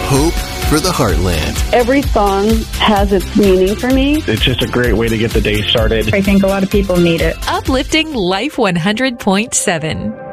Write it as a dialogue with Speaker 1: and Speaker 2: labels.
Speaker 1: Hope for the Heartland.
Speaker 2: Every song has its meaning for me.
Speaker 3: It's just a great way to get the day started.
Speaker 4: I think a lot of people need it.
Speaker 5: Uplifting Life 100.7.